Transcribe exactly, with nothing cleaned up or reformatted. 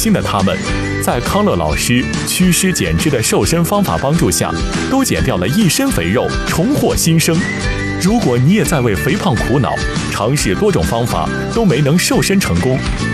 心的他们，在康乐老师祛湿减脂的瘦身方法帮助下，都减掉了一身肥肉，重获新生。如果你也在为肥胖苦恼，尝试多种方法都没能瘦身成功，